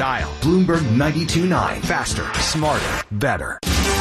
Dial Bloomberg 92.9. Faster, smarter, better.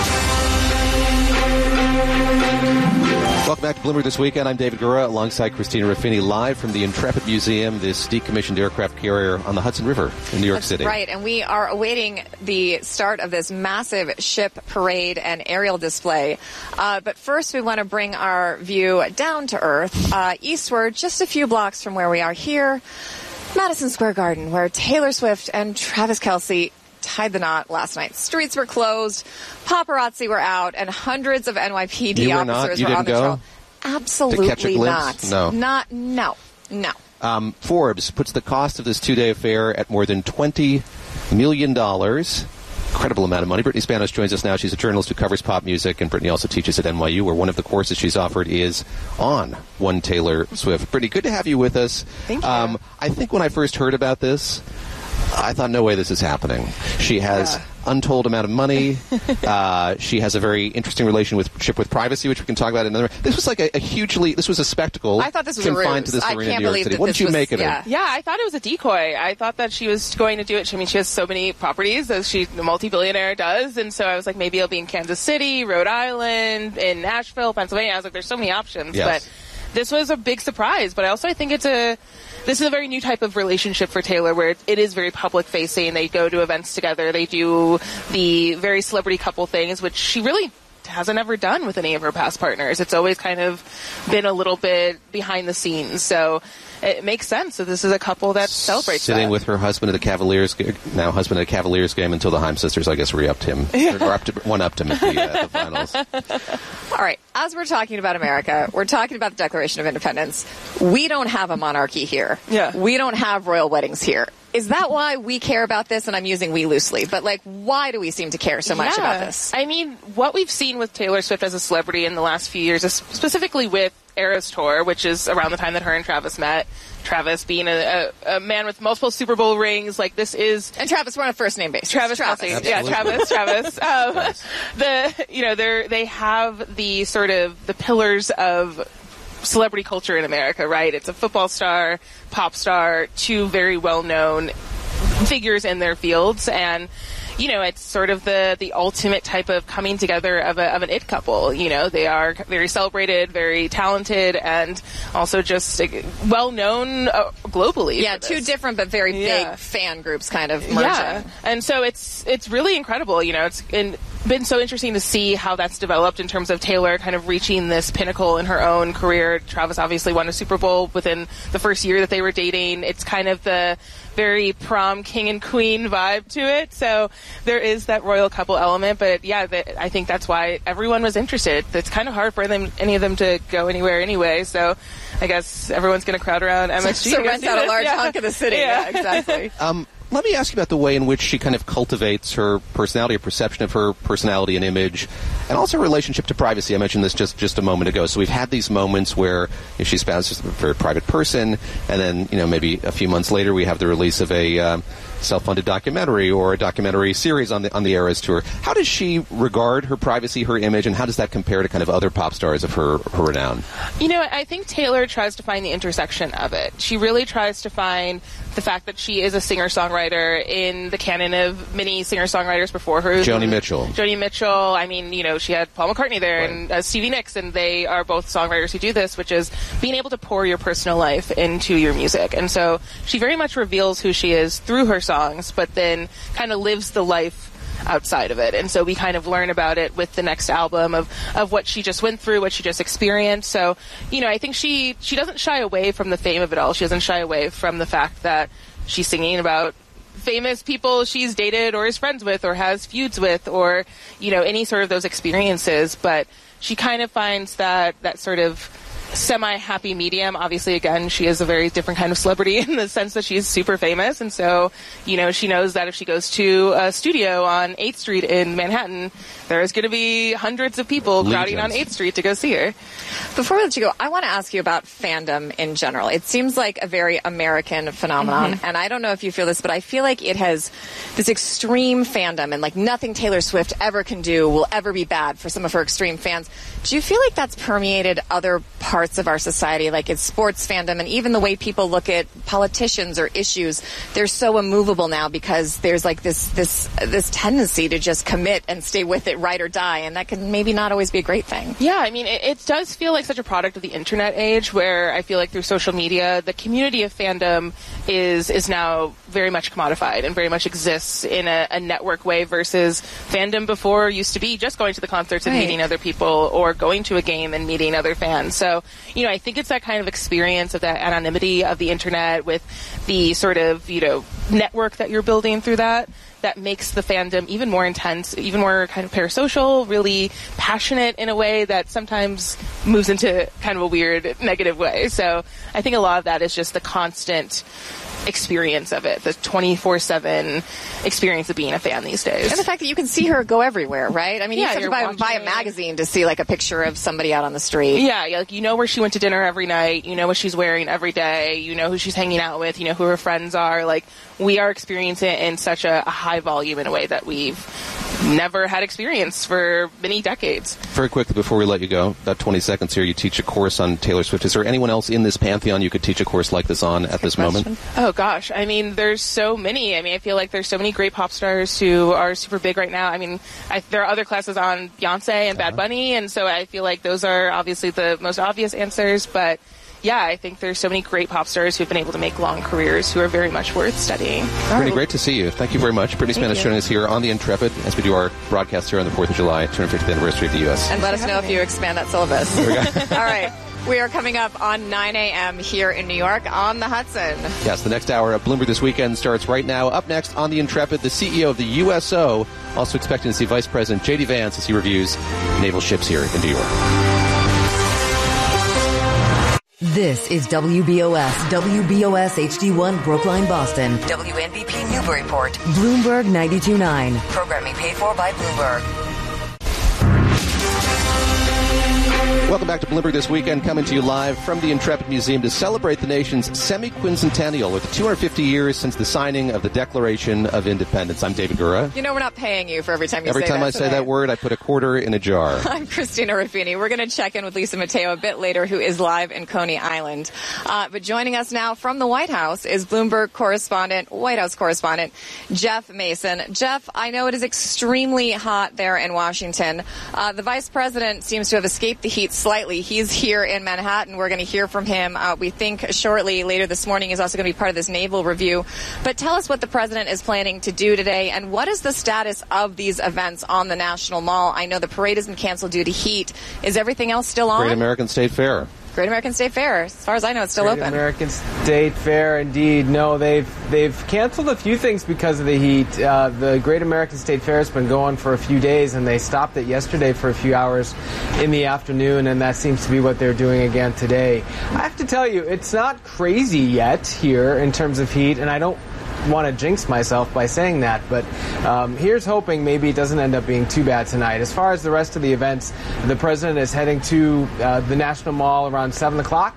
Welcome back to Bloomberg This Weekend. I'm David Gura alongside Christina Ruffini, live from the Intrepid Museum, this decommissioned aircraft carrier on the Hudson River in New York City. Right, and we are awaiting the start of this massive ship parade and aerial display. But first, we want to bring our view down to earth, eastward, just a few blocks from where we are here, Madison Square Garden, where Taylor Swift and Travis Kelce tied the knot last night. Streets were closed, paparazzi were out, and hundreds of NYPD officers were on the trail. Absolutely to catch a glimpse? not. No. Forbes puts the cost of this two-day affair at more than $20 million. Incredible amount of money. Brittany Spanos joins us now. She's a journalist who covers pop music, and Brittany also teaches at NYU, where one of the courses she's offered is on One Taylor Swift. Brittany, good to have you with us. Thank you. I think when I first heard about this, I thought, no way this is happening. She has untold amount of money. She has a very interesting relationship with privacy, which we can talk about in another. This was like this was a spectacle. I thought this was confined a to ruse. this arena in New York City. What did you make of it? Yeah, I thought it was a decoy. I thought that she was going to do it. I mean, she has so many properties, as a multi-billionaire does, and so I was like, maybe it'll be in Kansas City, Rhode Island, in Nashville, Pennsylvania. I was like, there's so many options, but this was a big surprise. But I think this is a very new type of relationship for Taylor, where it is very public-facing. They go to events together. They do the very celebrity couple things, which she really hasn't ever done with any of her past partners. It's always kind of been a little bit behind the scenes. So it makes sense that this is a couple that celebrates Sitting that. with her husband at the Cavaliers, now husband at a Cavaliers game, until the Haim sisters, I guess, re-upped him, or one-upped him at the finals. All right, as we're talking about America, we're talking about the Declaration of Independence. We don't have a monarchy here. Yeah. We don't have royal weddings here. Is that why we care about this? And I'm using we loosely, but why do we seem to care so much about this? I mean, what we've seen with Taylor Swift as a celebrity in the last few years, specifically with Eras Tour, which is around the time that her and Travis met. Travis being a man with multiple Super Bowl rings, this is... And Travis, we're on a first name basis. Travis. Yeah, Travis. They have the sort of the pillars of celebrity culture in America, right? It's a football star, pop star, two very well-known figures in their fields, and it's sort of the ultimate type of coming together of an it couple. They are very celebrated, very talented, and also just well-known globally. Yeah, two different but very big fan groups kind of merging. Yeah, and so it's really incredible. It's been so interesting to see how that's developed in terms of Taylor kind of reaching this pinnacle in her own career. Travis obviously won a Super Bowl within the first year that they were dating. It's kind of the very prom king and queen vibe to it. So there is that royal couple element. But I think that's why everyone was interested. It's kind of hard for any of them to go anywhere anyway. So I guess everyone's going to crowd around MSG. So rent out a large hunk of the city. Yeah, exactly. Let me ask you about the way in which she kind of cultivates her personality, or perception of her personality and image, and also her relationship to privacy. I mentioned this just a moment ago. So we've had these moments where she's found just a very private person, and then maybe a few months later we have the release of a self-funded documentary or a documentary series on the Eras Tour. How does she regard her privacy, her image, and how does that compare to kind of other pop stars of her renown? I think Taylor tries to find the intersection of it. She really tries to find the fact that she is a singer-songwriter in the canon of many singer-songwriters before her. Joni Mitchell. I mean, she had Paul McCartney there, right, and Stevie Nicks, and they are both songwriters who do this, which is being able to pour your personal life into your music. And so she very much reveals who she is through her songs, but then kind of lives the life outside of it. And so we kind of learn about it with the next album of what she just went through, what she just experienced. So, I think she doesn't shy away from the fame of it all. She doesn't shy away from the fact that she's singing about famous people she's dated or is friends with or has feuds with, or, any sort of those experiences. But she kind of finds that sort of semi-happy medium. Obviously, again, she is a very different kind of celebrity in the sense that she's super famous. And so, she knows that if she goes to a studio on 8th Street in Manhattan, there's going to be hundreds of people crowding on 8th Street to go see her. Before we let you go, I want to ask you about fandom in general. It seems like a very American phenomenon. Mm-hmm. And I don't know if you feel this, but I feel like it has this extreme fandom, and nothing Taylor Swift ever can do will ever be bad for some of her extreme fans. Do you feel like that's permeated other parts parts of our society, like it's sports fandom, and even the way people look at politicians or issues. They're so immovable now because there's like this tendency to just commit and stay with it, ride or die, and that can maybe not always be a great thing. Yeah, I mean, it does feel like such a product of the internet age, where I feel like through social media, the community of fandom is now very much commodified and very much exists in a network way, versus fandom before used to be just going to the concerts and meeting other people, or going to a game and meeting other fans. So, I think it's that kind of experience of that anonymity of the internet with the sort of, network that you're building through that makes the fandom even more intense, even more kind of parasocial, really passionate in a way that sometimes moves into kind of a weird negative way. So I think a lot of that is just the constant experience of it, the 24/7 experience of being a fan these days. And the fact that you can see her go everywhere, right? I mean, you have to buy a magazine to see like a picture of somebody out on the street. Yeah, like where she went to dinner every night, what she's wearing every day, who she's hanging out with, who her friends are. Like, we are experiencing it in such a high volume in a way that we've never had experience for many decades. Very quickly before we let you go, about 20 seconds here, you teach a course on Taylor Swift. Is there anyone else in this pantheon you could teach a course like this on at this moment? Oh gosh, I mean, there's so many. I mean, I feel like there's so many great pop stars who are super big right now. I mean, there are other classes on Beyonce and Bad Bunny, and so I feel like those are obviously the most obvious answers, but yeah, I think there's so many great pop stars who've been able to make long careers who are very much worth studying. Brittany, great to see you. Thank you very much. Brittany Spanish joining us here on The Intrepid as we do our broadcast here on the 4th of July, 250th anniversary of the U.S. And let us know if you expand that syllabus. There we go. All right. We are coming up on 9 a.m. here in New York on the Hudson. Yes, the next hour of Bloomberg This Weekend starts right now. Up next on The Intrepid, the CEO of the USO, also expecting to see Vice President J.D. Vance as he reviews naval ships here in New York. This is WBOS HD1 Brookline, Boston. WNBP Newburyport. Bloomberg 92.9. Programming paid for by Bloomberg. Welcome back to Bloomberg This Weekend, coming to you live from the Intrepid Museum to celebrate the nation's semi-quincentennial with 250 years since the signing of the Declaration of Independence. I'm David Gura. We're not paying you for every time you say that. Every time I say that word, I put a quarter in a jar. I'm Christina Ruffini. We're going to check in with Lisa Mateo a bit later, who is live in Coney Island. But joining us now from the White House is Bloomberg White House correspondent, Jeff Mason. Jeff, I know it is extremely hot there in Washington. The vice president seems to have escaped the heat slightly. He's here in Manhattan. We're going to hear from him, we think, shortly later this morning. He's also going to be part of this naval review. But tell us what the president is planning to do today, and what is the status of these events on the National Mall? I know the parade has been canceled due to heat. Is everything else still on? Great American State Fair. Great American State Fair. As far as I know, it's still open. Great American State Fair, indeed. No, they've canceled a few things because of the heat. The Great American State Fair has been going for a few days, and they stopped it yesterday for a few hours in the afternoon, and that seems to be what they're doing again today. I have to tell you, it's not crazy yet here in terms of heat, and I don't want to jinx myself by saying that, but here's hoping maybe it doesn't end up being too bad tonight. As far as the rest of the events, the president is heading to the National Mall around 7 o'clock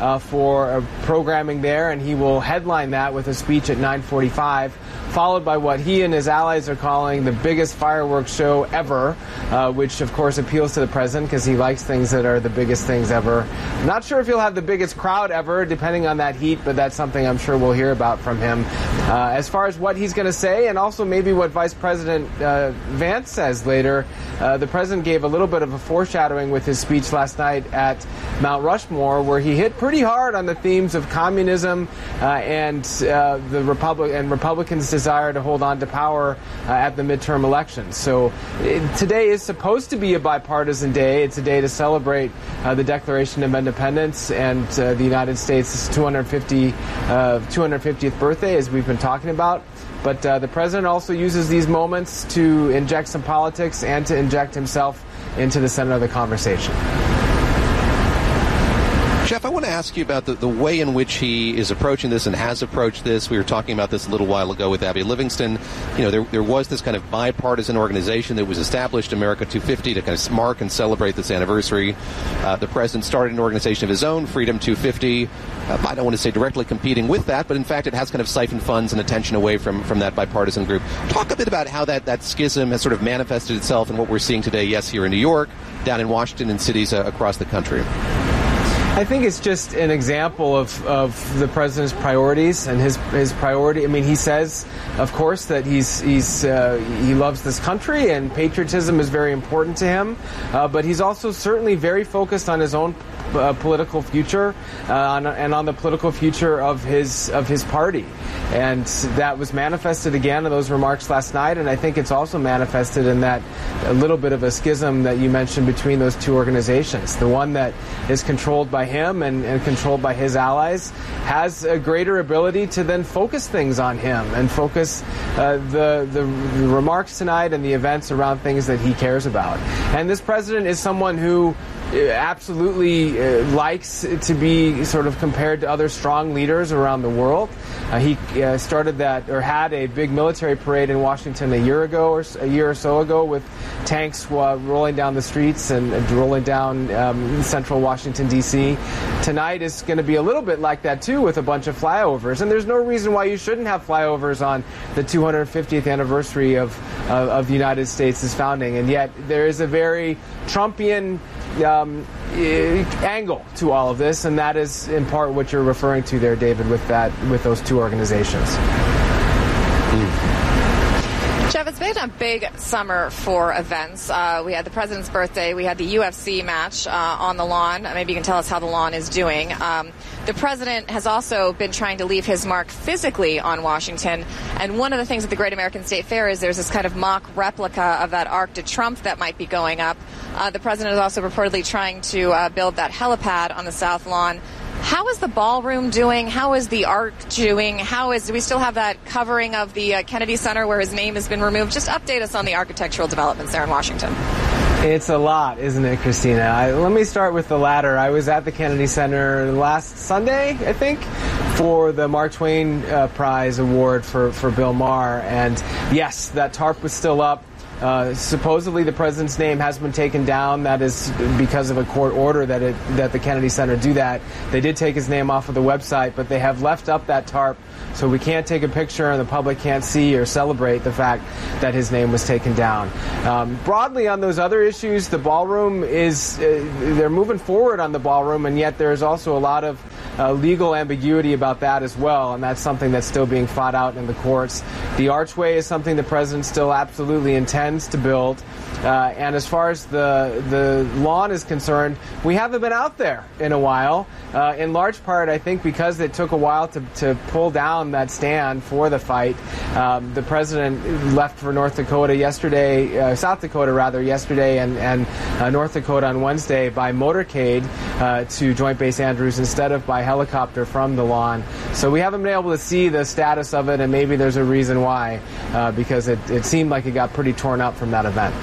for programming there, and he will headline that with a speech at 9:45, followed by what he and his allies are calling the biggest fireworks show ever, which of course appeals to the president because he likes things that are the biggest things ever. I'm not sure if he'll have the biggest crowd ever, depending on that heat, but that's something I'm sure we'll hear about from him. As far as what he's going to say, and also maybe what Vice President Vance says later, the president gave a little bit of a foreshadowing with his speech last night at Mount Rushmore, where he hit pretty hard on the themes of communism and the Republicans' desire to hold on to power at the midterm elections. So today is supposed to be a bipartisan day. It's a day to celebrate the Declaration of Independence and the United States' 250th birthday, as we've been talking about. But the president also uses these moments to inject some politics and to inject himself into the center of the conversation. Jeff, I want to ask you about the way in which he is approaching this and has approached this. We were talking about this a little while ago with Abby Livingston. There was this kind of bipartisan organization that was established, America 250, to kind of mark and celebrate this anniversary. The president started an organization of his own, Freedom 250. I don't want to say directly competing with that, but in fact it has kind of siphoned funds and attention away from that bipartisan group. Talk a bit about how that schism has sort of manifested itself in what we're seeing today, yes, here in New York, down in Washington, and cities across the country. I think it's just an example of the president's priorities and his priority. I mean, he says, of course, that he loves this country and patriotism is very important to him, but he's also certainly very focused on his own political future and on the political future of his party. And that was manifested again in those remarks last night, and I think it's also manifested in that a little bit of a schism that you mentioned between those two organizations. The one that is controlled by him and controlled by his allies has a greater ability to then focus things on him and focus the remarks tonight and the events around things that he cares about. And this president is someone who absolutely likes to be sort of compared to other strong leaders around the world. He started that, or had a big military parade in Washington a year or so ago with tanks rolling down the streets and rolling down central Washington, D.C. Tonight is going to be a little bit like that, too, with a bunch of flyovers. And there's no reason why you shouldn't have flyovers on the 250th anniversary of the United States' founding. And yet there is a very Trumpian angle to all of this, and that is in part what you're referring to there, David, with those two organizations. Jeff, it's been a big summer for events. We had the president's birthday. We had the UFC match on the lawn. Maybe you can tell us how the lawn is doing. The president has also been trying to leave his mark physically on Washington. And one of the things at the Great American State Fair is there's this kind of mock replica of that Arc de Triomphe that might be going up. The president is also reportedly trying to build that helipad on the South Lawn. How is the ballroom doing? How is the Arc doing? Do we still have that covering of the Kennedy Center where his name has been removed? Just update us on the architectural developments there in Washington. It's a lot, isn't it, Christina? Let me start with the latter. I was at the Kennedy Center last Sunday, I think, for the Mark Twain Prize Award for Bill Maher. And yes, that tarp was still up. Supposedly the president's name has been taken down. That is because of a court order that the Kennedy Center do that. They did take his name off of the website, but they have left up that tarp so we can't take a picture and the public can't see or celebrate the fact that his name was taken down. Broadly on those other issues, the ballroom is, they're moving forward on the ballroom, and yet there's also a lot of legal ambiguity about that as well, and that's something that's still being fought out in the courts. The archway is something the president still absolutely intends to build, and as far as the lawn is concerned, we haven't been out there in a while, in large part, I think, because it took a while to pull down that stand for the fight. The president left for South Dakota yesterday, and North Dakota on Wednesday by motorcade to Joint Base Andrews instead of by helicopter from the lawn. So we haven't been able to see the status of it, and maybe there's a reason why, because it seemed like it got pretty torn up from that event.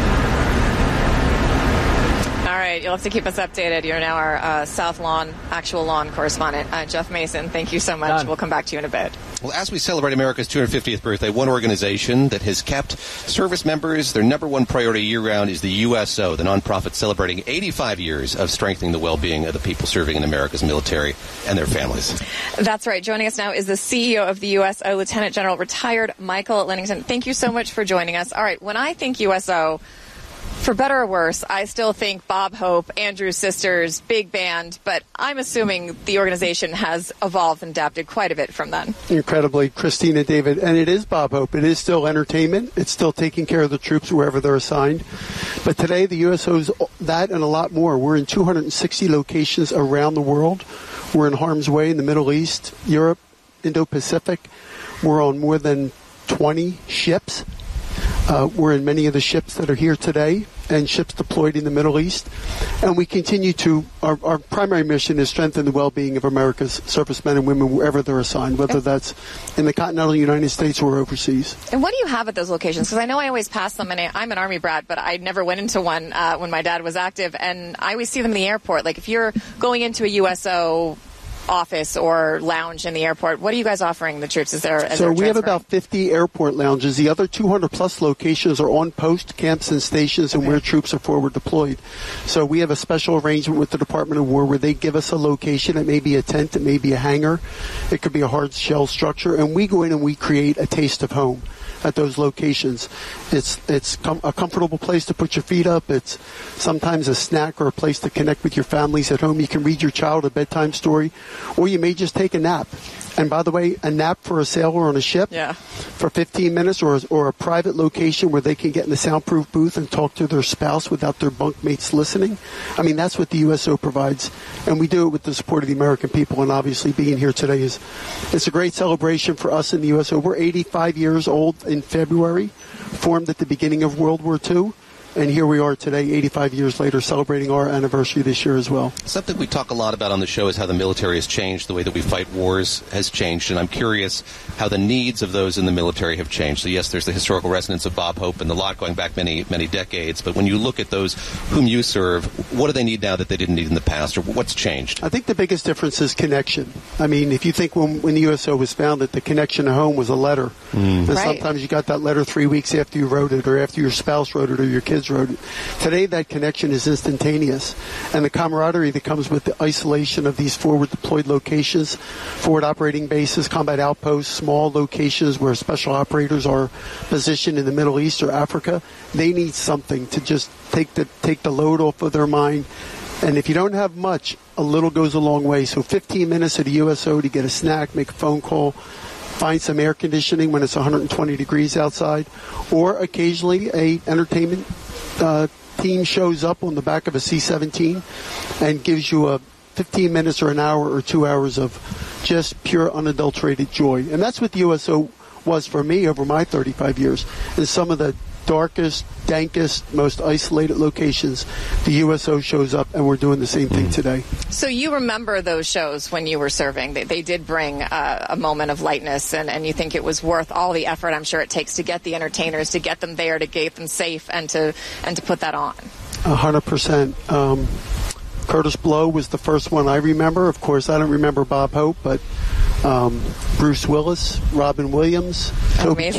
All right, you'll have to keep us updated. You're now our South Lawn, actual lawn correspondent. Jeff Mason, thank you so much. Done. We'll come back to you in a bit. Well, as we celebrate America's 250th birthday, one organization that has kept service members their number one priority year-round is the USO, the nonprofit celebrating 85 years of strengthening the well-being of the people serving in America's military and their families. That's right. Joining us now is the CEO of the USO, Lieutenant General retired Michael Lennington. Thank you so much for joining us. All right, when I think USO, for better or worse, I still think Bob Hope, Andrews Sisters, big band, but I'm assuming the organization has evolved and adapted quite a bit from then. Incredibly, Christina, David, and it is Bob Hope. It is still entertainment. It's still taking care of the troops wherever they're assigned. But today, the USO's that and a lot more. We're in 260 locations around the world. We're in harm's way in the Middle East, Europe, Indo-Pacific. We're on more than 20 ships. We're in many of the ships that are here today and ships deployed in the Middle East. And we continue to, our primary mission is strengthen the well-being of America's servicemen and women wherever they're assigned, whether that's in the continental United States or overseas. And what do you have at those locations? Because I know I always pass them, and I'm an Army brat, but I never went into one when my dad was active, and I always see them in the airport. Like if you're going into a USO office or lounge in the airport. What are you guys offering the troops? So we have about 50 airport lounges. The other 200-plus locations are on post camps and stations and where troops are forward deployed. So we have a special arrangement with the Department of War where they give us a location. It may be a tent, it may be a hangar, it could be a hard shell structure, and we go in and we create a taste of home at those locations. It's a comfortable place to put your feet up. It's sometimes a snack or a place to connect with your families at home. You can read your child a bedtime story, or you may just take a nap. And by the way, a nap for a sailor on a ship for 15 minutes or a private location where they can get in the soundproof booth and talk to their spouse without their bunkmates listening. I mean, that's what the USO provides. And we do it with the support of the American people. And obviously being here today it's a great celebration for us in the USO. We're 85 years old in February, formed at the beginning of World War II. And here we are today, 85 years later, celebrating our anniversary this year as well. Something we talk a lot about on the show is how the military has changed, the way that we fight wars has changed, and I'm curious how the needs of those in the military have changed. So yes, there's the historical resonance of Bob Hope and the lot going back many, many decades, but when you look at those whom you serve, what do they need now that they didn't need in the past, or what's changed? I think the biggest difference is connection. I mean, if you think when the USO was founded, the connection to home was a letter. And sometimes you got that letter 3 weeks after you wrote it, or after your spouse wrote it, or your kids wrote it. Today, that connection is instantaneous. And the camaraderie that comes with the isolation of these forward deployed locations, forward operating bases, combat outposts, small locations where special operators are positioned in the Middle East or Africa, they need something to just take the load off of their mind. And if you don't have much, a little goes a long way. So 15 minutes at a USO to get a snack, make a phone call, find some air conditioning when it's 120 degrees outside, or occasionally a entertainment team shows up on the back of a C-17 and gives you a 15 minutes or an hour or 2 hours of just pure unadulterated joy. And that's what the USO was for me over my 35 years. In some of the darkest, dankest, most isolated locations, the USO shows up, and we're doing the same thing today. So you remember those shows when you were serving. They did bring a moment of lightness, and you think it was worth all the effort I'm sure it takes to get the entertainers, to get them there, to get them safe, and to put that on. 100%. Curtis Blow was the first one I remember. Of course, I don't remember Bob Hope, but Bruce Willis, Robin Williams, Toby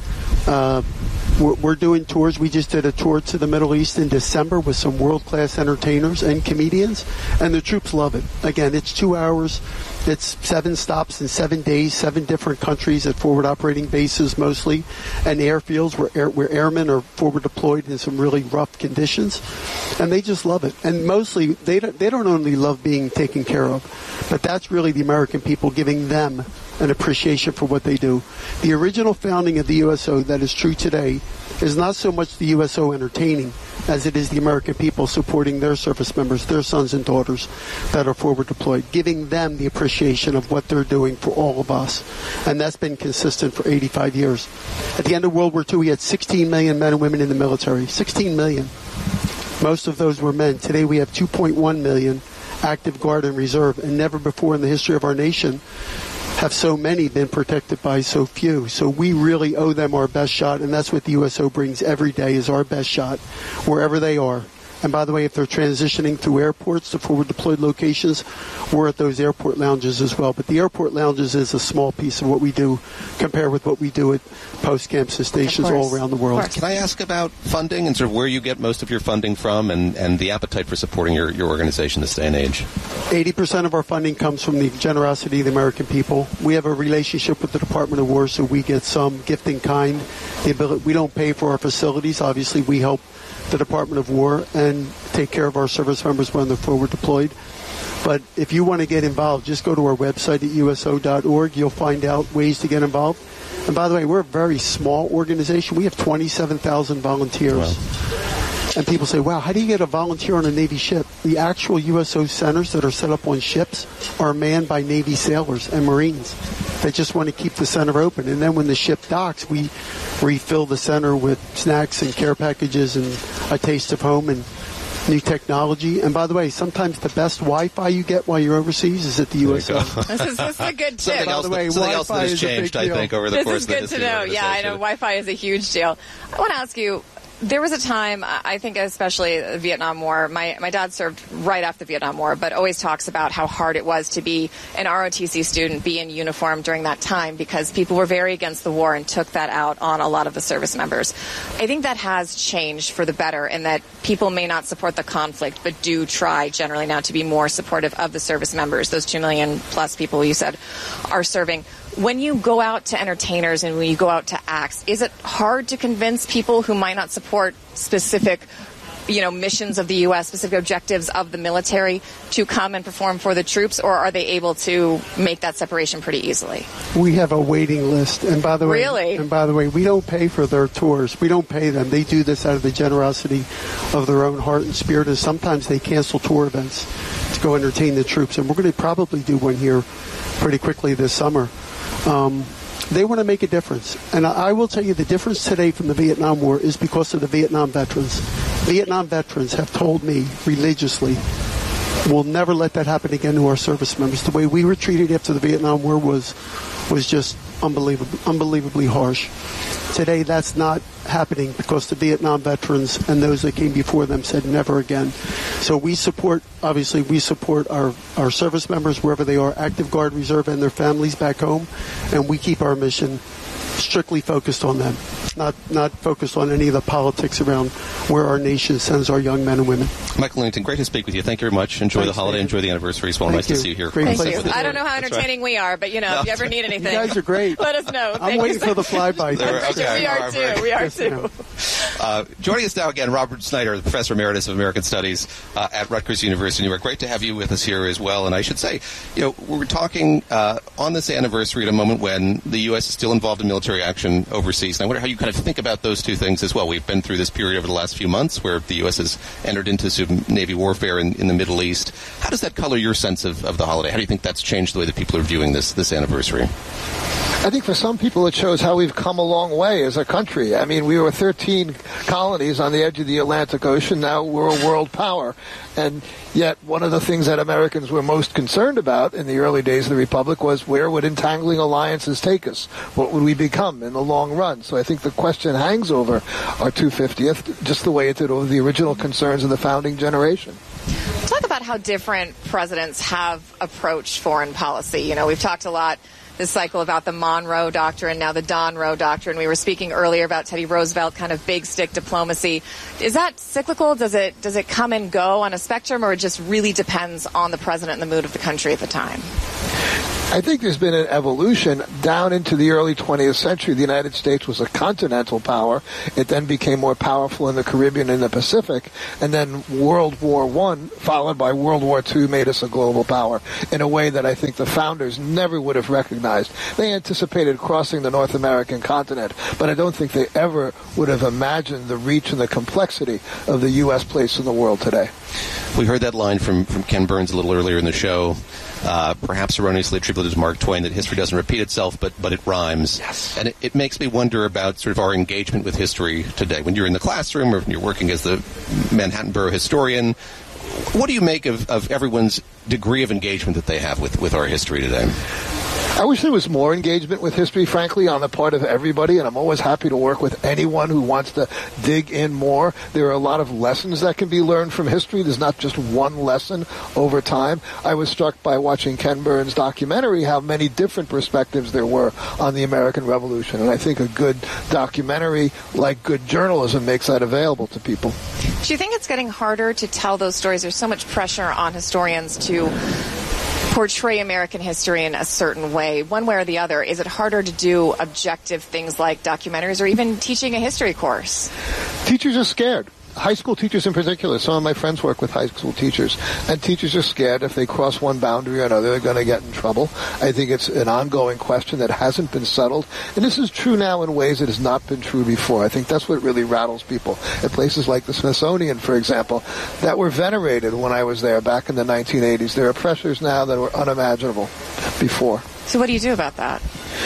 Keith. We're doing tours. We just did a tour to the Middle East in December with some world-class entertainers and comedians, and the troops love it. Again, it's 2 hours. It's 7 stops in 7 days, 7 different countries at forward operating bases mostly, and airfields where airmen are forward deployed in some really rough conditions, and they just love it. And mostly, they don't only love being taken care of, but that's really the American people giving them an appreciation for what they do. The original founding of the USO that is true today is not so much the USO entertaining as it is the American people supporting their service members, their sons and daughters that are forward deployed, giving them the appreciation of what they're doing for all of us. And that's been consistent for 85 years. At the end of World War II, we had 16 million men and women in the military. 16 million. Most of those were men. Today we have 2.1 million active guard and reserve, and never before in the history of our nation have so many been protected by so few. So we really owe them our best shot, and that's what the USO brings every day is our best shot, wherever they are. And by the way, if they're transitioning through airports to forward deployed locations, we're at those airport lounges as well. But the airport lounges is a small piece of what we do compared with what we do at post camps and stations all around the world. Can I ask about funding and sort of where you get most of your funding from and the appetite for supporting your organization this day and age? 80% of our funding comes from the generosity of the American people. We have a relationship with the Department of War, so we get some gift in kind. We don't pay for our facilities. Obviously, we help the Department of War and take care of our service members when they're forward deployed. But if you want to get involved, just go to our website at uso.org. You'll find out ways to get involved. And by the way, we're a very small organization. We have 27,000 volunteers. Wow. And people say, wow, how do you get a volunteer on a Navy ship? The actual USO centers that are set up on ships are manned by Navy sailors and Marines. They just want to keep the center open. And then when the ship docks, we refill the center with snacks and care packages and a taste of home and new technology. And by the way, sometimes the best Wi-Fi you get while you're overseas is at the USO. This is a good tip. Something else that has changed, I think, over the course of the history. This is good to know. Yeah, I know Wi-Fi is a huge deal. I want to ask you, there was a time, I think especially the Vietnam War, my dad served right after the Vietnam War, but always talks about how hard it was to be an ROTC student, be in uniform during that time, because people were very against the war and took that out on a lot of the service members. I think that has changed for the better in that people may not support the conflict, but do try generally now to be more supportive of the service members. Those 2 million plus people you said are serving. When you go out to entertainers and when you go out to acts, is it hard to convince people who might not support specific, missions of the U.S., specific objectives of the military to come and perform for the troops, or are they able to make that separation pretty easily? We have a waiting list, and by the way, we don't pay for their tours. We don't pay them. They do this out of the generosity of their own heart and spirit, and sometimes they cancel tour events to go entertain the troops, and we're going to probably do one here pretty quickly this summer. They want to make a difference. And I will tell you the difference today from the Vietnam War is because of the Vietnam veterans. Vietnam veterans have told me religiously, we'll never let that happen again to our service members. The way we were treated after the Vietnam War was just unbelievably harsh. Today, that's not happening because the Vietnam veterans and those that came before them said never again. So we support our service members wherever they are, active guard, reserve, and their families back home, and we keep our mission strictly focused on them, not focused on any of the politics around where our nation sends our young men and women. Michael Lennington, great to speak with you. Thank you very much. Enjoy the holiday. Enjoy the anniversary as well. Nice to see you here. Great Thank you. I don't know how entertaining we are, but if you ever need anything, you guys are great. Let us know. I'm waiting for the flyby. We are too. Joining us now again, Robert Snyder, the Professor Emeritus of American Studies at Rutgers University, New York. Great to have you with us here as well. And I should say, we're talking on this anniversary at a moment when the U.S. is still involved in military action overseas. And I wonder how you kind of think about those two things as well. We've been through this period over the last few months where the U.S. has entered into some Navy warfare in the Middle East. How does that color your sense of the holiday? How do you think that's changed the way that people are viewing this anniversary? I think for some people it shows how we've come a long way as a country. I mean, we were 13 colonies on the edge of the Atlantic Ocean. Now we're a world power. And yet one of the things that Americans were most concerned about in the early days of the Republic was where would entangling alliances take us? What would we become in the long run? So I think the question hangs over our 250th, just the way it did over the original concerns of the founding generation. Talk about how different presidents have approached foreign policy. We've talked a lot this cycle about the Monroe Doctrine, now the Don Roe Doctrine. We were speaking earlier about Teddy Roosevelt, kind of big stick diplomacy. Is that cyclical? Does it come and go on a spectrum, or it just really depends on the president and the mood of the country at the time? I think there's been an evolution down into the early 20th century. The United States was a continental power. It then became more powerful in the Caribbean and the Pacific. And then World War I, followed by World War II, made us a global power in a way that I think the founders never would have recognized. They anticipated crossing the North American continent, but I don't think they ever would have imagined the reach and the complexity of the U.S. place in the world today. We heard that line from Ken Burns a little earlier in the show, perhaps erroneously attributed to Mark Twain, that history doesn't repeat itself, but it rhymes. Yes. And it makes me wonder about sort of our engagement with history today. When you're in the classroom or when you're working as the Manhattan Borough historian, what do you make of everyone's degree of engagement that they have with our history today? I wish there was more engagement with history, frankly, on the part of everybody, and I'm always happy to work with anyone who wants to dig in more. There are a lot of lessons that can be learned from history. There's not just one lesson over time. I was struck by watching Ken Burns' documentary how many different perspectives there were on the American Revolution, and I think a good documentary, like good journalism, makes that available to people. Do you think it's getting harder to tell those stories? There's so much pressure on historians to portray American history in a certain way, one way or the other. Is it harder to do objective things like documentaries or even teaching a history course? Teachers are scared. High school teachers in particular. Some of my friends work with high school teachers, and teachers are scared if they cross one boundary or another, they're going to get in trouble. I think it's an ongoing question that hasn't been settled, and this is true now in ways that has not been true before. I think that's what really rattles people. At places like the Smithsonian, for example, that were venerated when I was there back in the 1980s, there are pressures now that were unimaginable before. So what do you do about that?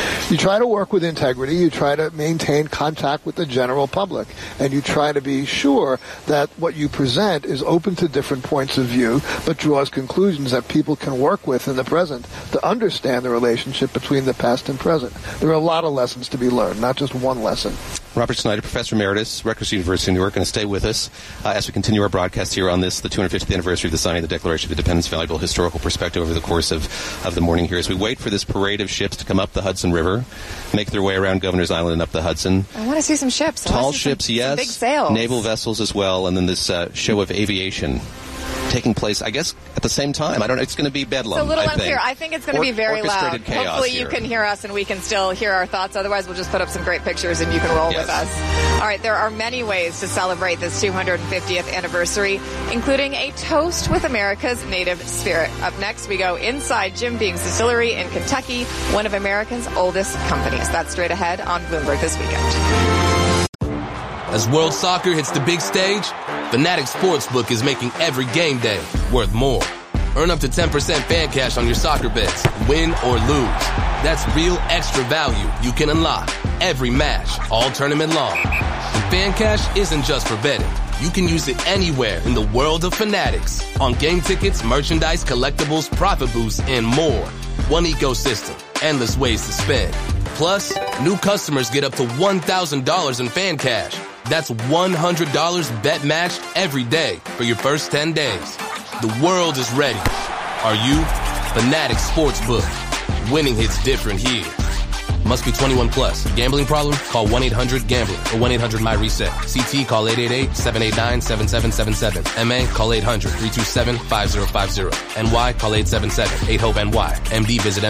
You try to work with integrity. You try to maintain contact with the general public. And you try to be sure that what you present is open to different points of view, but draws conclusions that people can work with in the present to understand the relationship between the past and present. There are a lot of lessons to be learned, not just one lesson. Robert Snyder, Professor Emeritus, Rutgers University of New York, going to stay with us as we continue our broadcast here on the 250th anniversary of the signing of the Declaration of Independence. Valuable historical perspective over the course of the morning here as we wait for this parade of ships to come up the Hudson River, make their way around Governor's Island and up the Hudson. I want to see some ships. Tall ships, yes. Some big sails. Naval vessels as well, and then this show of aviation taking place, I guess, at the same time. I don't know. It's going to be bedlam. It's a little unclear. I think it's going to be very loud. Chaos Hopefully here. you can hear us and we can still hear our thoughts. Otherwise, we'll just put up some great pictures and you can roll with us. All right, there are many ways to celebrate this 250th anniversary, including a toast with America's native spirit. Up next, we go inside Jim Beam's Distillery in Kentucky, one of America's oldest companies. That's straight ahead on Bloomberg this weekend. As World Soccer hits the big stage, Fanatics Sportsbook is making every game day worth more. Earn up to 10% fan cash on your soccer bets, win or lose. That's real extra value you can unlock every match, all tournament long. And fan cash isn't just for betting. You can use it anywhere in the world of Fanatics. On game tickets, merchandise, collectibles, profit boosts, and more. One ecosystem, endless ways to spend. Plus, new customers get up to $1,000 in fan cash. That's $100 bet matched every day for your first 10 days. The world is ready. Are you? Fanatics Sportsbook. Winning hits different here. Must be 21 plus. Gambling problem? Call 1-800-GAMBLER or 1-800-MY-RESET. CT, call 888-789-7777. MA, call 800-327-5050. NY, call 877-8-HOPE-NY. MD, visit